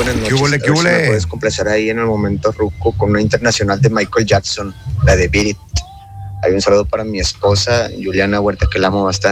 buenas noches. ¿Qué hule, qué A ver si hule? me puedes complacer ahí en el momento ruco con una internacional de Michael Jackson, la de Beat It. Hay un saludo para mi esposa, Juliana Huerta, que la amo bastante.